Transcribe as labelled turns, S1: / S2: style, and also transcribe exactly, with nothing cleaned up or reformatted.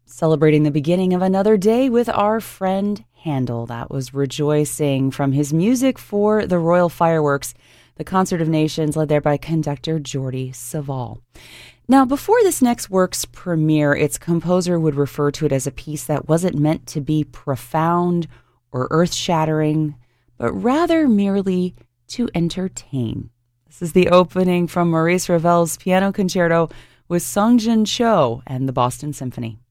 S1: Celebrating the beginning of another day with our friend Handel. That was Rejoicing from his music for the Royal Fireworks, the Concert of Nations, led there by conductor Jordi Savall. Now, before this next work's premiere, its composer would refer to it as a piece that wasn't meant to be profound or earth-shattering, but rather merely to entertain. This is the opening from Maurice Ravel's Piano Concerto with Sung Jin Cho and the Boston Symphony.